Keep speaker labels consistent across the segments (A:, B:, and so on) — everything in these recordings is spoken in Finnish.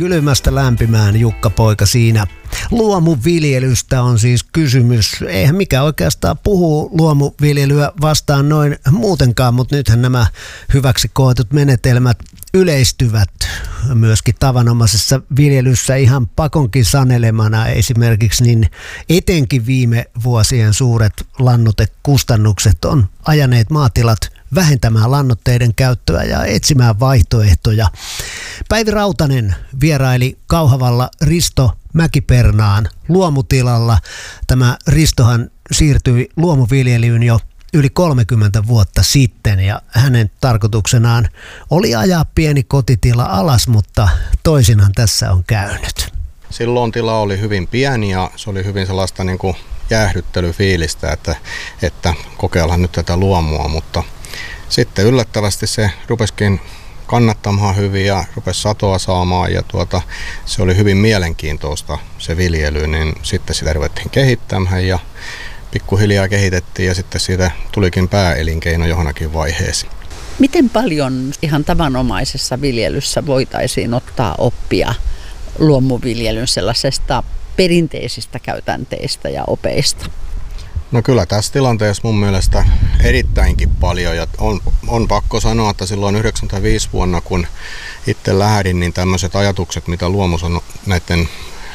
A: Kylmästä lämpimään, Jukka-poika siinä. Luomuviljelystä on siis kysymys. Eihän mikä oikeastaan puhuu luomuviljelyä vastaan noin muutenkaan, mutta nythän nämä hyväksi koetut menetelmät yleistyvät myöskin tavanomaisessa viljelyssä ihan pakonkin sanelemana. Esimerkiksi niin etenkin viime vuosien suuret lannoitekustannukset on ajaneet maatilat vähentämään lannoitteiden käyttöä ja etsimään vaihtoehtoja. Päivi Rautanen vieraili Kauhavalla Risto Mäkipernaan luomutilalla. Tämä Ristohan siirtyi luomuviljelyyn jo yli 30 vuotta sitten ja hänen tarkoituksenaan oli ajaa pieni kotitila alas, mutta toisinhan tässä on käynyt.
B: Silloin tila oli hyvin pieni ja se oli hyvin sellaista niin kuin jäähdyttelyfiilistä, että kokeillaan nyt tätä luomua, mutta sitten yllättävästi se rupesikin kannattamaan hyvin ja rupesi satoa saamaan ja se oli hyvin mielenkiintoista se viljely, niin sitten sitä ruvettiin kehittämään ja pikkuhiljaa kehitettiin ja sitten siitä tulikin pääelinkeino johonkin vaiheeseen.
C: Miten paljon ihan tavanomaisessa viljelyssä voitaisiin ottaa oppia luomuviljelyn sellaisesta perinteisistä käytänteistä ja opeista?
B: No kyllä tässä tilanteessa mun mielestä erittäinkin paljon ja on pakko sanoa, että silloin 95 vuonna kun itse lähdin, niin tämmöiset ajatukset, mitä luomus on näiden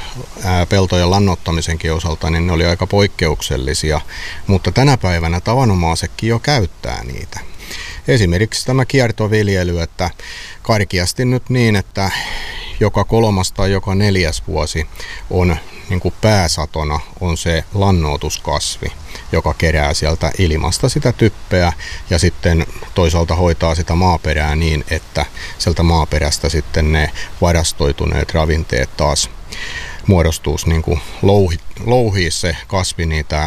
B: peltojen lannoittamisenkin osalta, niin ne oli aika poikkeuksellisia, mutta tänä päivänä tavanomaisetkin jo käyttää niitä. Esimerkiksi tämä kiertoviljely, että karkeasti nyt niin, että joka 3. tai joka 4. vuosi on niin kuin pääsatona on se lannoituskasvi, joka kerää sieltä ilmasta sitä typpeä ja sitten toisaalta hoitaa sitä maaperää niin, että sieltä maaperästä sitten ne varastoituneet ravinteet taas muodostuisi niin kuin louhii se kasvi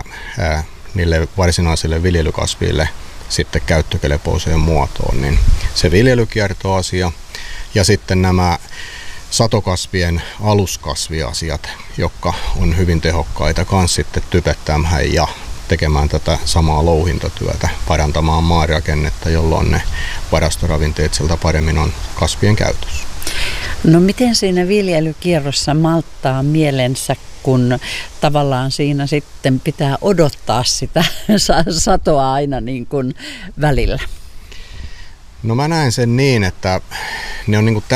B: niille varsinaisille viljelykasville sitten käyttökelpoiseen muotoon, niin se viljelykiertoasia ja sitten nämä satokasvien aluskasviasiat, jotka on hyvin tehokkaita kans sitten typettämään ja tekemään tätä samaa louhintatyötä, parantamaan maarakennetta, jolloin ne varastoravinteet sieltä paremmin on kasvien käytössä.
C: No miten siinä viljelykierrossa malttaa mielensä, kun tavallaan siinä sitten pitää odottaa sitä satoa aina niin kuin välillä?
B: No mä näen sen niin, että ne on niin kuin